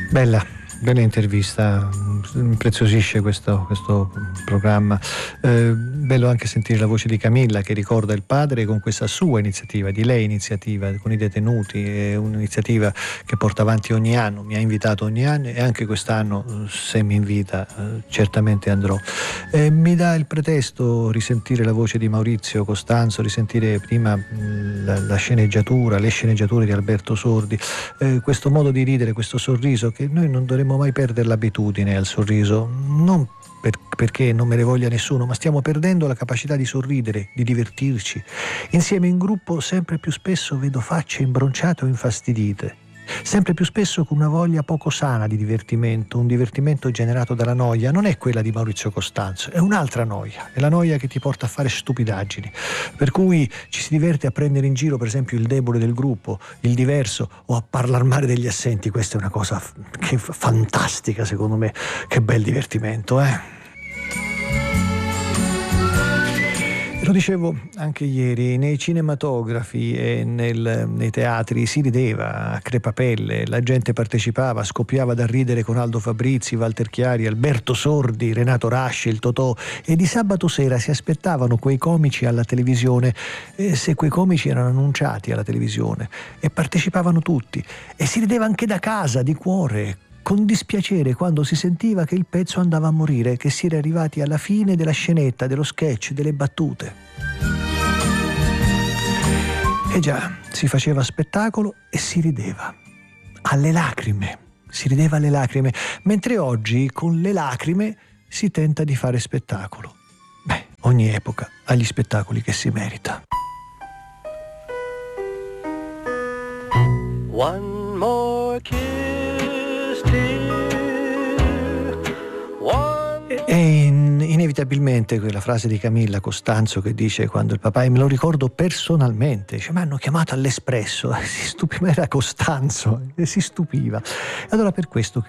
Bella intervista, mi impreziosisce questo programma. Bello anche sentire la voce di Camilla che ricorda il padre con questa sua iniziativa, di lei iniziativa con i detenuti, è un'iniziativa che porta avanti ogni anno, mi ha invitato ogni anno e anche quest'anno, se mi invita, certamente andrò. Mi dà il pretesto risentire la voce di Maurizio Costanzo, risentire prima la sceneggiatura, le sceneggiature di Alberto Sordi, questo modo di ridere, questo sorriso che noi non dovremmo mai perdere l'abitudine al sorriso, non perché non me ne voglia nessuno, ma stiamo perdendo la capacità di sorridere, di divertirci. Insieme in gruppo sempre più spesso vedo facce imbronciate o infastidite, sempre più spesso con una voglia poco sana di divertimento, un divertimento generato dalla noia. Non è quella di Maurizio Costanzo, è un'altra noia, è la noia che ti porta a fare stupidaggini, per cui ci si diverte a prendere in giro per esempio il debole del gruppo, il diverso, o a parlare male degli assenti. Questa è una cosa fantastica secondo me, che bel divertimento, Lo dicevo anche ieri, nei cinematografi e nei teatri si rideva a crepapelle, la gente partecipava, scoppiava da ridere con Aldo Fabrizi, Walter Chiari, Alberto Sordi, Renato Rasci, il Totò, e di sabato sera si aspettavano quei comici alla televisione, se quei comici erano annunciati alla televisione, e partecipavano tutti, e si rideva anche da casa, di cuore, con dispiacere quando si sentiva che il pezzo andava a morire, che si era arrivati alla fine della scenetta, dello sketch, delle battute. E già, si faceva spettacolo e si rideva. Alle lacrime. Si rideva alle lacrime. Mentre oggi, con le lacrime, si tenta di fare spettacolo. Ogni epoca ha gli spettacoli che si merita. One more kiss. E inevitabilmente quella frase di Camilla Costanzo che dice, quando il papà, e me lo ricordo personalmente, dice: mi hanno chiamato all'Espresso, si stupiva, era Costanzo, e si stupiva. Allora per questo